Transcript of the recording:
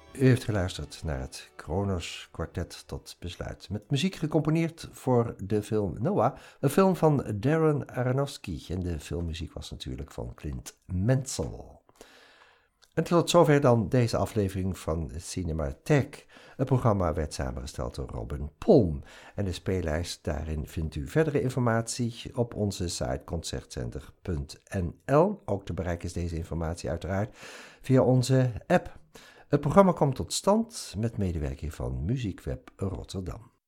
U heeft geluisterd naar het Kronos Quartet tot besluit. Met muziek gecomponeerd voor de film Noah, een film van Darren Aronofsky. En de filmmuziek was natuurlijk van Clint Mansell. En tot zover dan deze aflevering van Cinematheek. Het programma werd samengesteld door Robin Palm. En de speellijst, daarin vindt u verdere informatie op onze site concertcenter.nl. Ook te bereiken is deze informatie uiteraard via onze app. Het programma komt tot stand met medewerking van Muziekweb Rotterdam.